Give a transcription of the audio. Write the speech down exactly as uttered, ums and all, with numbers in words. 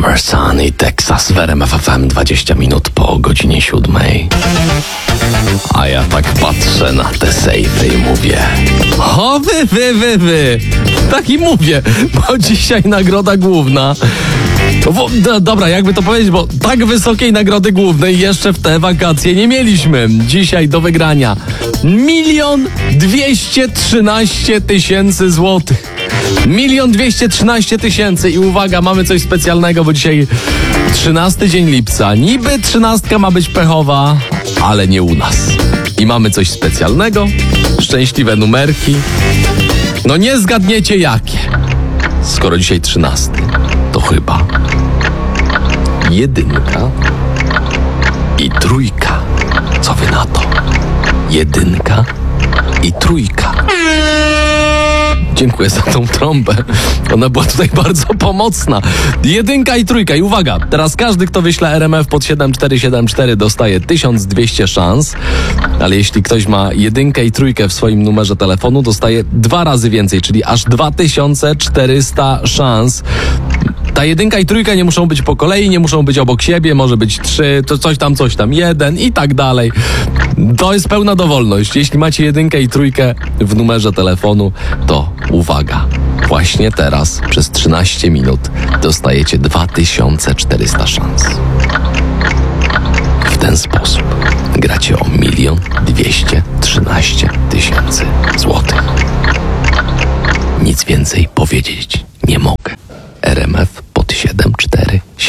Summer Sun i Texas w R M F F M, dwadzieścia minut po godzinie siódmej. A ja tak patrzę na te sejfy i mówię: o wy, wy, wy, wy. Tak i mówię, bo dzisiaj nagroda główna. Bo, do, dobra, jakby to powiedzieć, bo tak wysokiej nagrody głównej jeszcze w te wakacje nie mieliśmy. Dzisiaj do wygrania milion dwieście trzynaście tysięcy złotych. Milion dwieście trzynaście tysięcy i uwaga, mamy coś specjalnego, bo dzisiaj trzynasty dzień lipca. Niby trzynastka ma być pechowa, ale nie u nas. I mamy coś specjalnego, szczęśliwe numerki. No nie zgadniecie jakie. Skoro dzisiaj trzynasty, to chyba jedynka i trójka. Co wy na to? Jedynka i trójka. Dziękuję za tą trąbę. Ona była tutaj bardzo pomocna. Jedynka i trójka. I uwaga, teraz każdy, kto wyśle R M F pod siedem cztery siedem cztery, dostaje tysiąc dwieście szans. Ale jeśli ktoś ma jedynkę i trójkę w swoim numerze telefonu, dostaje dwa razy więcej, czyli aż dwa tysiące czterysta szans. Ta jedynka i trójka nie muszą być po kolei, nie muszą być obok siebie, może być trzy, to coś tam, coś tam, jeden i tak dalej. To jest pełna dowolność. Jeśli macie jedynkę i trójkę w numerze telefonu, to uwaga, właśnie teraz przez trzynaście minut dostajecie dwa tysiące czterysta szans. W ten sposób gracie o milion dwieście trzynaście tysięcy złotych. Nic więcej powiedzieć nie mogę. R M F pod siedem cztery